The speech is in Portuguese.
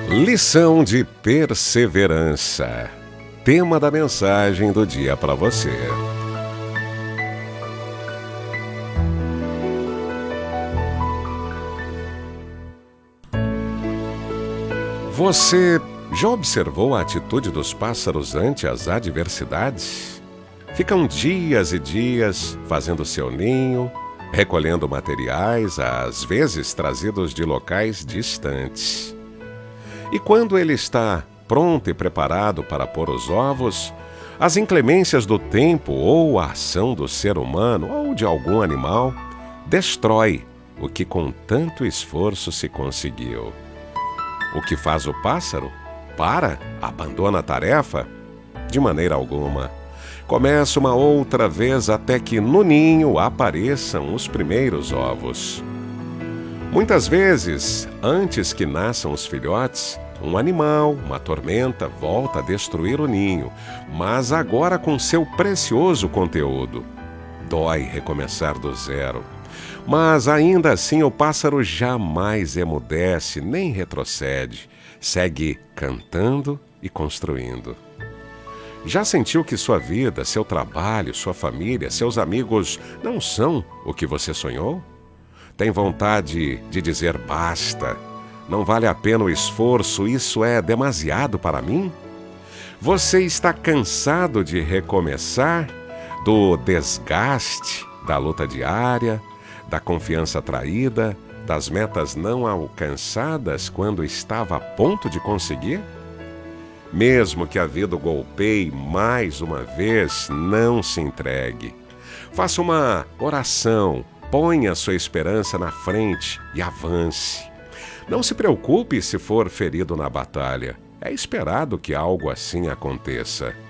Lição de perseverança. Tema da mensagem do dia para você. Você já observou a atitude dos pássaros ante as adversidades? Ficam dias e dias fazendo seu ninho, recolhendo materiais, às vezes trazidos de locais distantes. E quando ele está pronto e preparado para pôr os ovos, as inclemências do tempo ou a ação do ser humano ou de algum animal destrói o que com tanto esforço se conseguiu. O que faz o pássaro? Abandona a tarefa? De maneira alguma. Começa uma outra vez até que no ninho apareçam os primeiros ovos. Muitas vezes, antes que nasçam os filhotes, um animal, uma tormenta, volta a destruir o ninho, mas agora com seu precioso conteúdo. Dói recomeçar do zero. Mas ainda assim o pássaro jamais emudece nem retrocede, segue cantando e construindo. Já sentiu que sua vida, seu trabalho, sua família, seus amigos não são o que você sonhou? Tem vontade de dizer basta, não vale a pena o esforço, isso é demasiado para mim? Você está cansado de recomeçar, do desgaste, da luta diária, da confiança traída, das metas não alcançadas quando estava a ponto de conseguir? Mesmo que a vida o golpeie mais uma vez, não se entregue. Faça uma oração, ponha sua esperança na frente e avance. Não se preocupe se for ferido na batalha. É esperado que algo assim aconteça.